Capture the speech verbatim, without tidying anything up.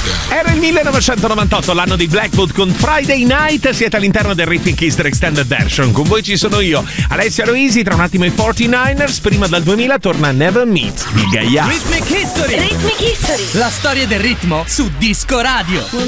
Era il millenovecentonovantotto, l'anno di Blackwood con Friday Night. Siete all'interno del Rhythmic History Extended Version. Con voi ci sono io, Alessia Loisi, tra un attimo i quarantanovers. Prima dal duemila torna Never Meet di Gaia. Rhythmic History. Rhythmic History. La storia del ritmo su Disco Radio.